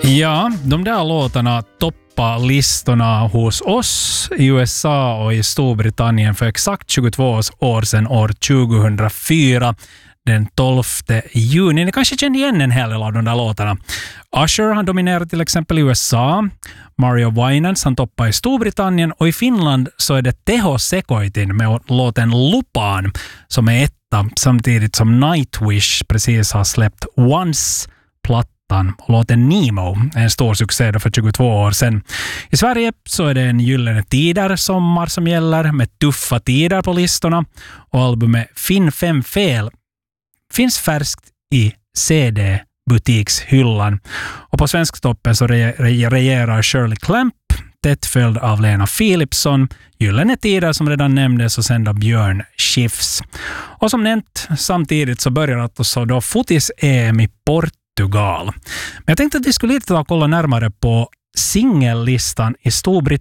Ja, de där låtarna toppar listorna hos oss i USA och i Storbritannien för exakt 22 år sedan, år 2004. Den 12 juni. Ni kanske kände igen en hel del av de där låtarna. Usher har dominerat till exempel i USA. Mario Winans han toppar i Storbritannien och i Finland så är det Teho Sekoitin med låten Lupaan som är etta samtidigt som Nightwish precis har släppt Once-plattan och låten Nemo, en stor succé då för 22 år sedan. I Sverige så är det en gyllene tider sommar som gäller med tuffa tider på listorna och albumet Finn 5 fel finns färskt i CD-butikshyllan. Och på Svensktoppen så regerar Shirley Clamp, tätt följd av Lena Philipsson, gyllene tider som redan nämndes och sen då Björn Skifs. Och som nämnt, samtidigt så börjar alltså då fotis-EM i Portugal. Men jag tänkte att vi skulle lite kolla närmare på singellistan i Storbritannien